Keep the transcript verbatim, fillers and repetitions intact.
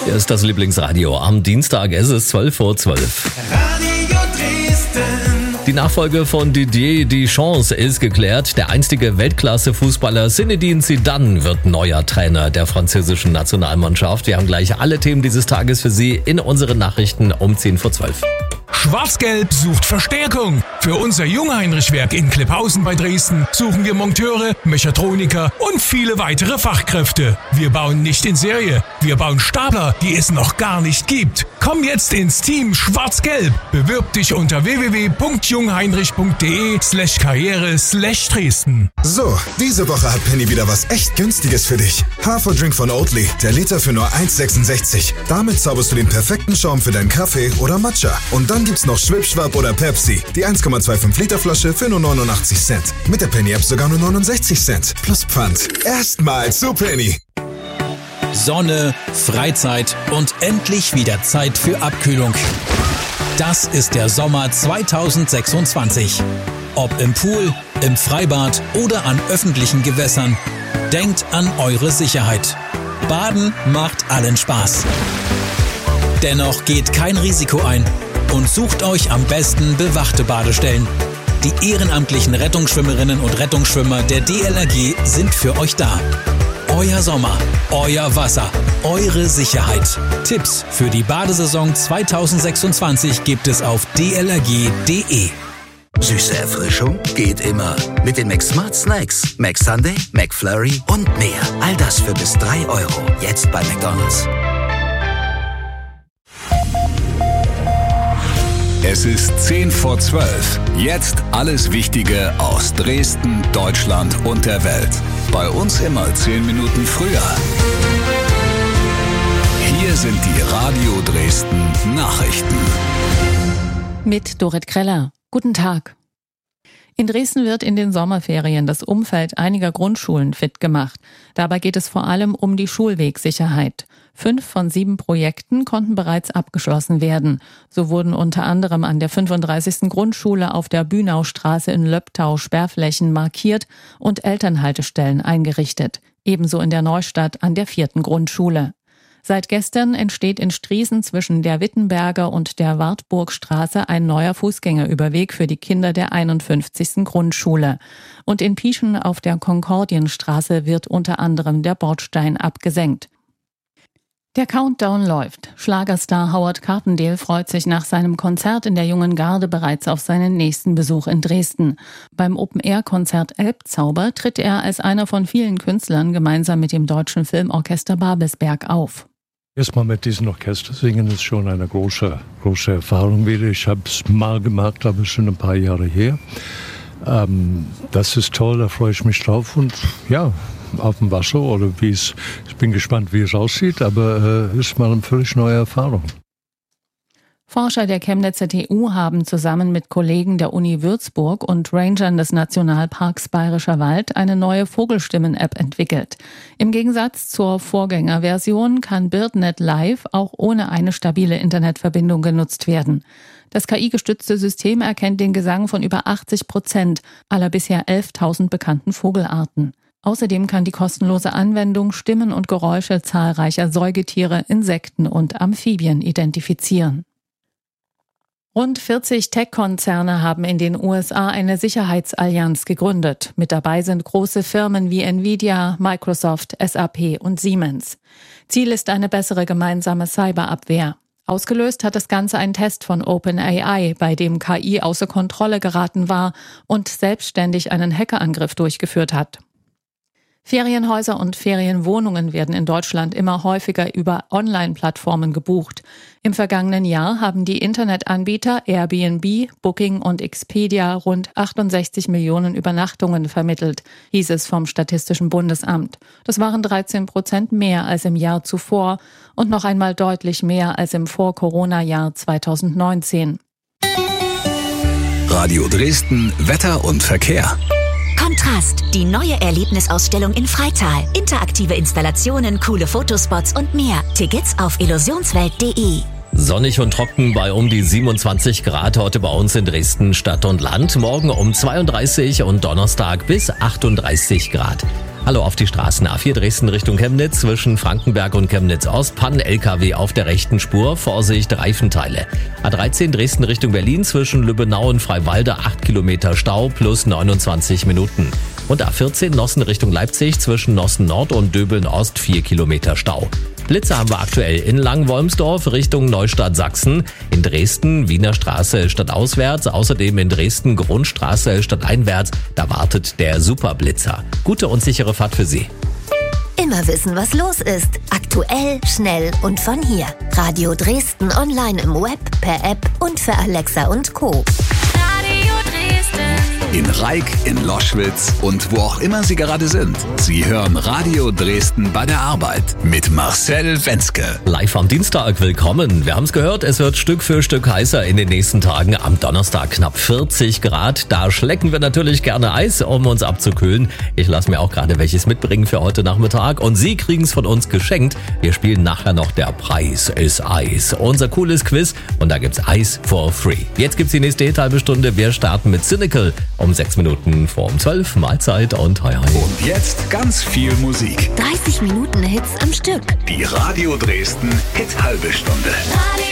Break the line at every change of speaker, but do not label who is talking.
Hier ist das Lieblingsradio. Am Dienstag ist es zwölf vor zwölf.
Radio Dresden.
Die Nachfolge von Didier Deschamps ist geklärt. Der einstige Weltklasse-Fußballer Zinedine Zidane wird neuer Trainer der französischen Nationalmannschaft. Wir haben gleich alle Themen dieses Tages für Sie in unseren Nachrichten um zehn vor zwölf.
Schwarz-Gelb sucht Verstärkung. Für unser Jungheinrich-Werk in Klipphausen bei Dresden suchen wir Monteure, Mechatroniker und viele weitere Fachkräfte. Wir bauen nicht in Serie, wir bauen Stapler, die es noch gar nicht gibt. Komm jetzt ins Team Schwarz-Gelb. Bewirb dich unter w w w punkt jungheinrich punkt de slash karriere slash Dresden.
So, diese Woche hat Penny wieder was echt Günstiges für dich. Haferdrink von Oatly, der Liter für nur eins sechsundsechzig. Damit zauberst du den perfekten Schaum für deinen Kaffee oder Matcha. Und dann gibt's noch Schwipschwap oder Pepsi, die eins Komma fünfundzwanzig Liter Flasche für nur neunundachtzig Cent. Mit der Penny-App sogar nur neunundsechzig Cent. Plus Pfand. Erstmal zu Penny.
Sonne, Freizeit und endlich wieder Zeit für Abkühlung. Das ist der Sommer zweitausendsechsundzwanzig. Ob im Pool, im Freibad oder an öffentlichen Gewässern, denkt an eure Sicherheit. Baden macht allen Spaß. Dennoch geht kein Risiko ein und sucht euch am besten bewachte Badestellen. Die ehrenamtlichen Rettungsschwimmerinnen und Rettungsschwimmer der D L R G sind für euch da. Euer Sommer, euer Wasser, eure Sicherheit. Tipps für die Badesaison zweitausendsechsundzwanzig gibt es auf d l r g punkt d e.
Süße Erfrischung geht immer. Mit den McSmart Snacks, McSunday, McFlurry und mehr. All das für bis drei Euro. Jetzt bei McDonald's.
Es ist zehn vor zwölf. Jetzt alles Wichtige aus Dresden, Deutschland und der Welt. Bei uns immer zehn Minuten früher. Hier sind die Radio Dresden Nachrichten.
Mit Dorit Kreller. Guten Tag. In Dresden wird in den Sommerferien das Umfeld einiger Grundschulen fit gemacht. Dabei geht es vor allem um die Schulwegsicherheit. Fünf von sieben Projekten konnten bereits abgeschlossen werden. So wurden unter anderem an der fünfunddreißigsten Grundschule auf der Bünaustraße in Löbtau Sperrflächen markiert und Elternhaltestellen eingerichtet. Ebenso in der Neustadt an der vierten Grundschule. Seit gestern entsteht in Striesen zwischen der Wittenberger und der Wartburgstraße ein neuer Fußgängerüberweg für die Kinder der einundfünfzigsten Grundschule. Und in Pieschen auf der Konkordienstraße wird unter anderem der Bordstein abgesenkt. Der Countdown läuft. Schlagerstar Howard Carpendale freut sich nach seinem Konzert in der Jungen Garde bereits auf seinen nächsten Besuch in Dresden. Beim Open-Air-Konzert Elbzauber tritt er als einer von vielen Künstlern gemeinsam mit dem Deutschen Filmorchester Babelsberg auf.
Erstmal mit diesem Orchester singen ist schon eine große, große Erfahrung wieder. Ich habe es mal gemacht, aber schon ein paar Jahre her. Ähm, das ist toll, da freue ich mich drauf und ja, auf dem Wasser oder wie es, ich bin gespannt, wie es aussieht, aber es äh, ist mal eine völlig neue Erfahrung.
Forscher der Chemnitzer T U haben zusammen mit Kollegen der Uni Würzburg und Rangern des Nationalparks Bayerischer Wald eine neue Vogelstimmen-App entwickelt. Im Gegensatz zur Vorgängerversion kann BirdNet Live auch ohne eine stabile Internetverbindung genutzt werden. Das K I-gestützte System erkennt den Gesang von über achtzig Prozent aller bisher elftausend bekannten Vogelarten. Außerdem kann die kostenlose Anwendung Stimmen und Geräusche zahlreicher Säugetiere, Insekten und Amphibien identifizieren. Rund vierzig Tech-Konzerne haben in den U S A eine Sicherheitsallianz gegründet. Mit dabei sind große Firmen wie Nvidia, Microsoft, S A P und Siemens. Ziel ist eine bessere gemeinsame Cyberabwehr. Ausgelöst hat das Ganze ein Test von OpenAI, bei dem K I außer Kontrolle geraten war und selbstständig einen Hackerangriff durchgeführt hat. Ferienhäuser und Ferienwohnungen werden in Deutschland immer häufiger über Online-Plattformen gebucht. Im vergangenen Jahr haben die Internetanbieter Airbnb, Booking und Expedia rund achtundsechzig Millionen Übernachtungen vermittelt, hieß es vom Statistischen Bundesamt. Das waren dreizehn Prozent mehr als im Jahr zuvor und noch einmal deutlich mehr als im Vor-Corona-Jahr zweitausendneunzehn.
Radio Dresden, Wetter und Verkehr.
Kontrast, die neue Erlebnisausstellung in Freital. Interaktive Installationen, coole Fotospots und mehr. Tickets auf illusionswelt punkt de.
Sonnig und trocken bei um die siebenundzwanzig Grad heute bei uns in Dresden Stadt und Land. Morgen um zweiunddreißig und Donnerstag bis achtunddreißig Grad. Hallo auf die Straßen. A vier Dresden Richtung Chemnitz zwischen Frankenberg und Chemnitz Ost. Pannen-L K W auf der rechten Spur. Vorsicht, Reifenteile. A dreizehn Dresden Richtung Berlin zwischen Lübbenau und Freiwalde acht Kilometer Stau plus neunundzwanzig Minuten. Und A vierzehn Nossen Richtung Leipzig zwischen Nossen Nord und Döbeln Ost vier Kilometer Stau. Blitze haben wir aktuell in Langwolmsdorf Richtung Neustadt Sachsen, in Dresden Wiener Straße stadtauswärts, außerdem in Dresden Grundstraße stadteinwärts, da wartet der Superblitzer. Gute und sichere Fahrt für Sie.
Immer wissen, was los ist. Aktuell, schnell und von hier. Radio Dresden online im Web, per App und für Alexa und Co.
Radio Dresden.
In Reik, in Loschwitz und wo auch immer Sie gerade sind. Sie hören Radio Dresden bei der Arbeit mit Marcel Wenzke.
Live am Dienstag, willkommen. Wir haben es gehört, es wird Stück für Stück heißer in den nächsten Tagen. Am Donnerstag knapp vierzig Grad. Da schlecken wir natürlich gerne Eis, um uns abzukühlen. Ich lasse mir auch gerade welches mitbringen für heute Nachmittag. Und Sie kriegen es von uns geschenkt. Wir spielen nachher noch der Preis ist Eis. Unser cooles Quiz und da gibt's Eis for free. Jetzt gibt's die nächste halbe Stunde. Wir starten mit Cynical um sechs Minuten vor um zwölf. Mahlzeit und hi hi.
Und jetzt ganz viel Musik.
dreißig Minuten Hits am Stück.
Die Radio Dresden Hit halbe Stunde.